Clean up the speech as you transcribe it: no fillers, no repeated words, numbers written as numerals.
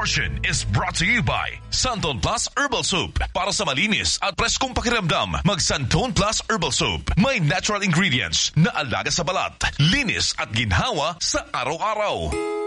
portion is brought to you by Santon Plus Herbal Soap. Para sa malinis at preskong pakiramdam, mag Santon Plus Herbal Soap. May natural ingredients na alaga sa balat, linis at ginhawa sa araw-araw.